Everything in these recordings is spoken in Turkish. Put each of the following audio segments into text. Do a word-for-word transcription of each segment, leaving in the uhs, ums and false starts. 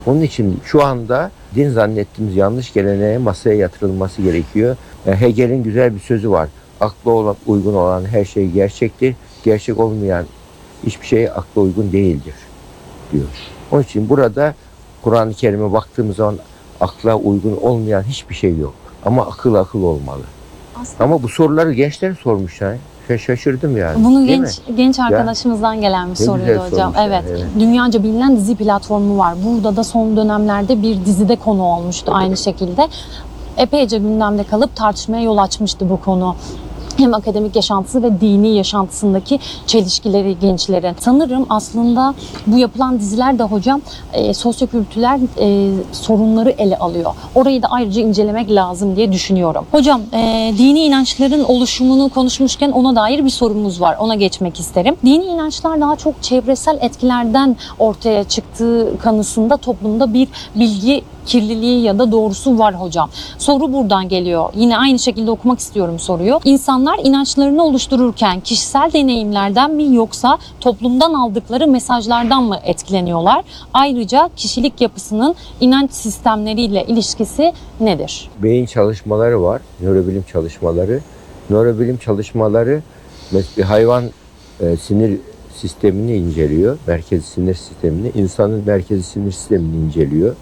Onun için şu anda din zannettiğimiz yanlış geleneğe masaya yatırılması gerekiyor. Yani Hegel'in güzel bir sözü var. Akla olan, uygun olan her şey gerçektir. Gerçek olmayan hiçbir şey akla uygun değildir diyor. Onun için burada Kur'an-ı Kerim'e baktığımız zaman akla uygun olmayan hiçbir şey yok. Ama akıl akıl olmalı. Aslında Ama bu soruları gençler sormuş yani. Şaşırdım yani. bunu Değil genç mi? genç arkadaşımızdan gelen bir Ne soruydu güzel hocam. sormuşlar, Evet. evet. Dünyaca bilinen dizi platformu var. Burada da son dönemlerde bir dizide konu olmuştu aynı şekilde. Epeyce gündemde kalıp tartışmaya yol açmıştı bu konu. Hem akademik yaşantısı ve dini yaşantısındaki çelişkileri gençlerin. Sanırım aslında bu yapılan diziler de hocam e, sosyokültürel e, sorunları ele alıyor. Orayı da ayrıca incelemek lazım diye düşünüyorum. Hocam e, dini inançların oluşumunu konuşmuşken ona dair bir sorumuz var. Ona geçmek isterim. Dini inançlar daha çok çevresel etkilerden ortaya çıktığı kanısında toplumda bir bilgi kirliliği ya da doğrusu var hocam. Soru buradan geliyor. Yine aynı şekilde okumak istiyorum soruyu. İnsanlar inançlarını oluştururken kişisel deneyimlerden mi yoksa toplumdan aldıkları mesajlardan mı etkileniyorlar? Ayrıca kişilik yapısının inanç sistemleriyle ilişkisi nedir? Beyin çalışmaları var, nörobilim çalışmaları. Nörobilim çalışmaları bir hayvan e, sinir sistemini inceliyor, merkezi sinir sistemini, insanın merkezi sinir sistemini inceliyor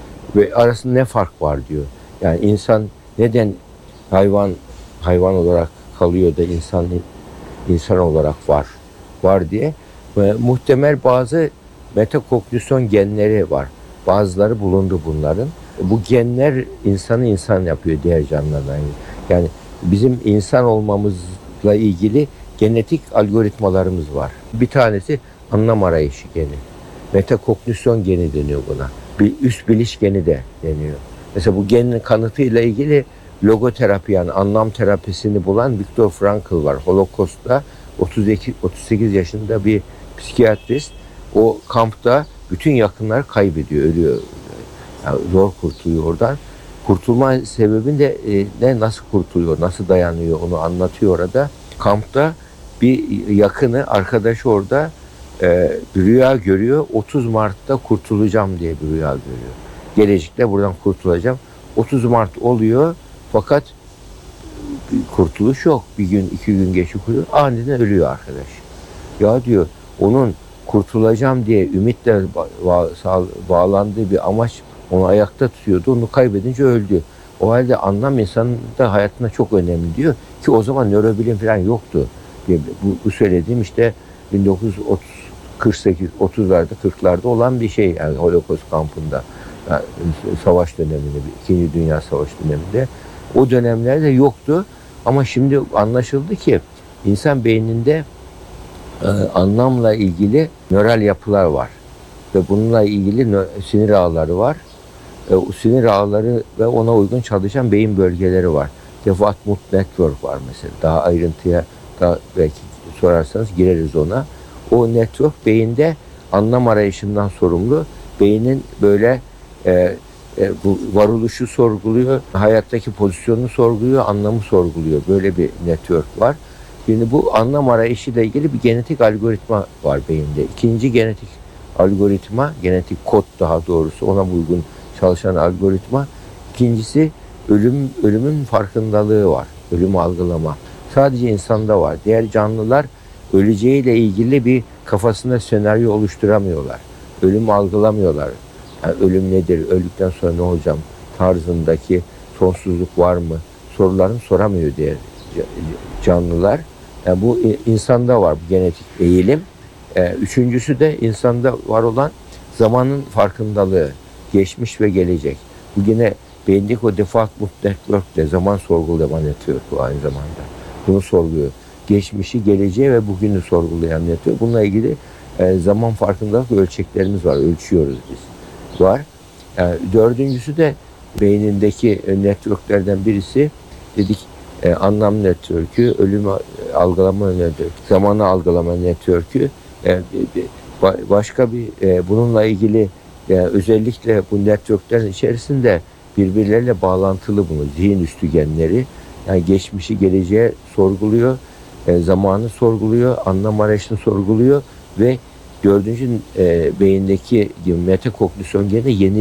ve arasında ne fark var diyor. Yani insan neden hayvan hayvan olarak kalıyor da insan insan olarak var var diye ve muhtemel bazı metakognisyon genleri var. Bazıları bulundu bunların. Bu genler insanı insan yapıyor diğer canlılardan. Yani bizim insan olmamızla ilgili genetik algoritmalarımız var. Bir tanesi anlam arayışı geni. Metakognisyon geni deniyor buna. Bir üst biliş geni de deniyor. Mesela bu genin kanıtıyla ilgili logoterapi yani anlam terapisini bulan Viktor Frankl var. Holocaust'ta otuz iki otuz sekiz yaşında bir psikiyatrist. O kampta bütün yakınlar kaybediyor, ölüyor. Yani zor kurtuluyor oradan. Kurtulma sebebini de e, ne nasıl kurtuluyor, nasıl dayanıyor onu anlatıyor orada. Kampta bir yakını, arkadaşı orada e, bir rüya görüyor. otuz Mart'ta kurtulacağım diye bir rüya görüyor. Gelecekte buradan kurtulacağım. otuz Mart oluyor fakat kurtuluş yok. Bir gün, iki gün geçiyor. Aniden ölüyor arkadaş. Ya diyor onun kurtulacağım diye ümitle ba- bağlandığı bir amaç onu ayakta tutuyordu. Onu kaybedince öldü. O halde anlam insanın da hayatında çok önemli diyor. Ki o zaman nörobilim falan yoktu. Bu, bu söylediğim işte bin dokuz yüz kırk sekiz otuzlarda kırklarda olan bir şey. Yani Holocaust kampında. Yani savaş döneminde, İkinci Dünya Savaşı döneminde. O dönemlerde yoktu. Ama şimdi anlaşıldı ki insan beyninde e, anlamla ilgili nöral yapılar var. Ve bununla ilgili sinir ağları var. E, o sinir ağları ve ona uygun çalışan beyin bölgeleri var. Default Network var mesela. Daha ayrıntıya daha belki sorarsanız gireriz ona. O network beyinde anlam arayışından sorumlu. Beynin böyle e, e, bu varoluşu sorguluyor, hayattaki pozisyonunu sorguluyor, anlamı sorguluyor. Böyle bir network var. Şimdi bu anlam arayışıyla ilgili bir genetik algoritma var beyinde. İkinci genetik algoritma, genetik kod daha doğrusu ona uygun çalışan algoritma. İkincisi ölüm ölümün farkındalığı var. Ölümü algılama. Sadece insanda var. Diğer canlılar öleceğiyle ilgili bir kafasında senaryo oluşturamıyorlar. Ölümü algılamıyorlar. Yani ölüm nedir? Öldükten sonra ne olacağım? Tarzındaki sonsuzluk var mı? Sorularını soramıyor diğer canlılar. Yani bu insanda var bu genetik eğilim. Üçüncüsü de insanda var olan zamanın farkındalığı. Geçmiş ve gelecek. Bu yine beyindeki o default network de zaman sorgulama network aynı zamanda. Bunu sorguluyor. Geçmişi, geleceği ve bugünü sorgulayan network. Bununla ilgili e, zaman farkındalık ölçeklerimiz var. Ölçüyoruz biz. Var. Yani dördüncüsü de beynindeki networklerden birisi dedik e, anlam network'ü, ölümü algılama network'ü, zamanı algılama network'ü. E, başka bir e, bununla ilgili yani özellikle bu networklerin içerisinde birbirleriyle bağlantılı bunu zihin üstü genleri yani geçmişi geleceğe sorguluyor, e, zamanı sorguluyor, anlam arayışını sorguluyor ve Dördüncü e, beyindeki gibi metakognisyon gene yeni